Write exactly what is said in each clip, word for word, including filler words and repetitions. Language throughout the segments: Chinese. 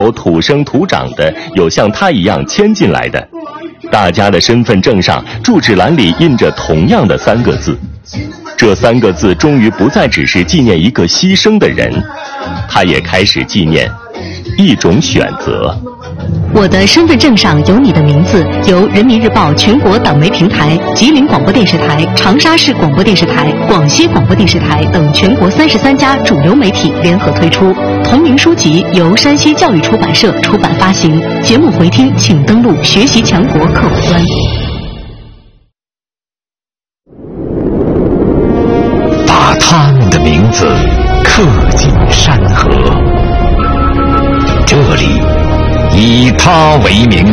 有土生土长的，有像他一样迁进来的。大家的身份证上、住址栏里印着同样的三个字。这三个字终于不再只是纪念一个牺牲的人，他也开始纪念一种选择。 我的身份证上有你的名字，由人民日报全国党媒平台、吉林广播电视台、长沙市广播电视台、广西广播电视台等全国三十三家主流媒体联合推出。同名书籍由山西教育出版社出版发行。节目回听请登录学习强国客户端。 把他们的名字刻进山河，这里以他为名。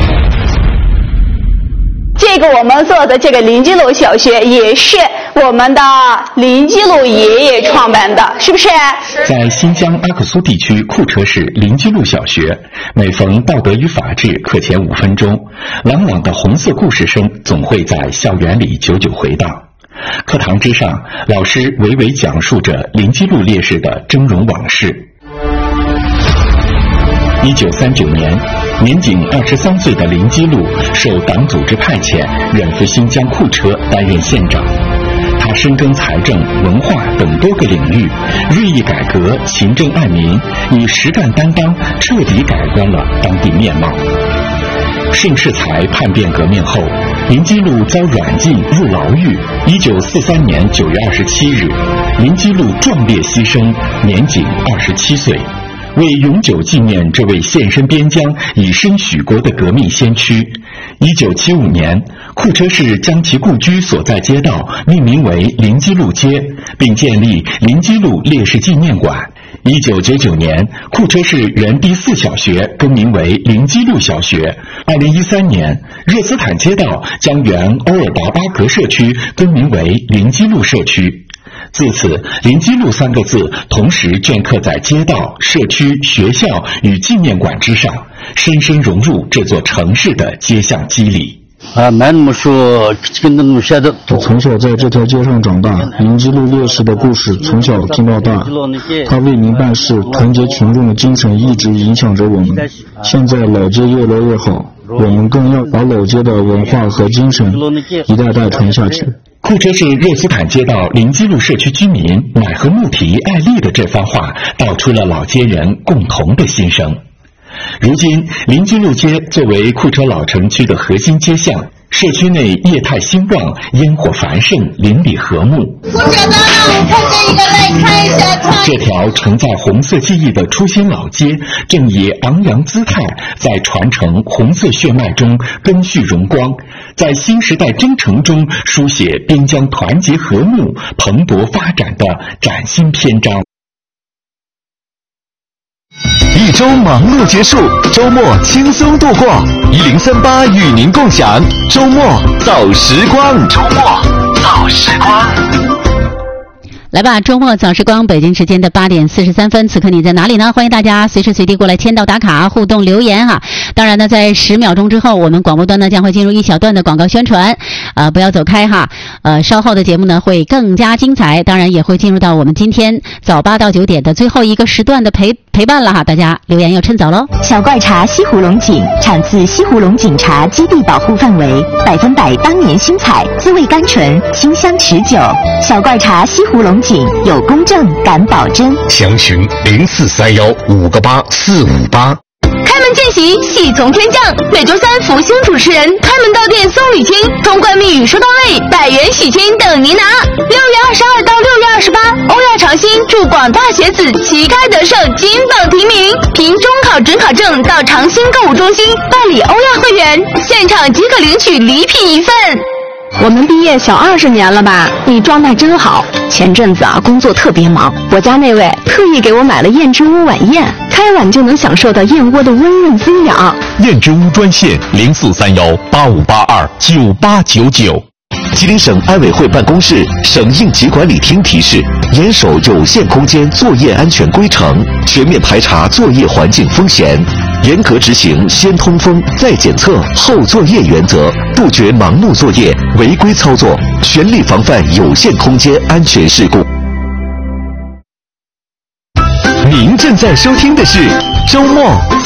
这个我们做的这个临济路小学也是我们的临济路爷爷创办的，是不是？ 在新疆阿克苏地区库车市临济路小学，每逢道德与法治课前五分钟，朗朗的红色故事声总会在校园里久久回荡。课堂之上，老师娓娓讲述着临济路烈士的峥嵘往事。一九三九年，年仅二十三岁的临济路受党组织派遣，远赴新疆库车担任县长。他深耕财政、文化等多个领域，锐意改革，勤政爱民，以实干担当，彻底改观了当地面貌。盛世才叛变革命后，临济路遭软禁入牢狱。一九四三年九月二十七日，临济路壮烈牺牲，年仅二十七岁。为永久纪念这位献身边疆、以身许国的革命先驱，一九七五年，库车市将其故居所在街道命名为临济路街，并建立临济路烈士纪念馆。一九九九年，库车市原第四小学更名为临济路小学。二零一三年，热斯坦街道将原欧尔达巴格社区更名为临济路社区。自此，临济路三个字同时镌刻在街道、社区、学校与纪念馆之上，深深融入这座城市的街巷肌理。 啊，买那么说，跟那么写的。 我从小在这条街上长大，临济路烈士的故事从小听到大。他为民办事、团结群众的精神一直影响着我们。现在老街越来越好，我们更要把老街的文化和精神一代代传下去。 库车市热斯坦街道临济路社区居民乃和穆提艾丽的这番话，道出了老街人共同的心声。如今，临济路街作为库车老城区的核心街巷，社区内业态兴旺，烟火繁盛，邻里和睦。 同学们，我看这一个来看一下。 这条承载红色记忆的初心老街，正以昂扬姿态，在传承红色血脉中赓续荣光，在新时代征程中书写边疆团结和睦、蓬勃发展的崭新篇章。 一周忙碌结束，周末轻松度过。一零三八与您共享周末早时光。周末早时光。 来吧，周末早时光，北京时间的八点四十三分，此刻你在哪里呢？欢迎大家随时随地过来签到打卡、互动留言哈。当然呢，在十秒钟之后，我们广播端呢将会进入一小段的广告宣传，呃，不要走开哈。呃，稍后的节目呢会更加精彩，当然也会进入到我们今天早八到九点的最后一个时段的陪陪伴了哈。大家留言要趁早喽。 小怪茶西湖龙井产自西湖龙井茶基地保护范围，百分百当年新采，滋味甘醇，清香持久。小怪茶西湖龙井有公证，敢保真。 详询零四三幺五个八四五八。 开门见喜，喜从天降。每周三，福星主持人开门到店送礼金，通关密语收到位，百元喜金等您拿。六月二十二到六月二十八，欧亚长新祝广大学子旗开得胜，金榜题名。凭中考准考证到长新购物中心办理欧亚会员，现场即可领取礼品一份。 我们毕业小二十年了吧？你状态真好。前阵子啊，工作特别忙，我家那位特意给我买了燕之屋晚宴，开碗就能享受到燕窝的温润滋养。 燕之屋专线零四三幺八五八二九八九九。吉林省安委会办公室、省应急管理厅提示：严守有限空间作业安全规程，全面排查作业环境风险，严格执行先通风、再检测、后作业原则，杜绝盲目作业、违规操作，全力防范有限空间安全事故。您正在收听的是周末